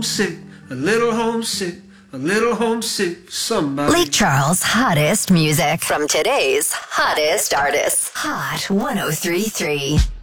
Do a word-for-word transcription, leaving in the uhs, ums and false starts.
homesick, a little homesick, a little homesick for somebody. Lake Charles' hottest music from today's hottest artists. Hot one oh three point three.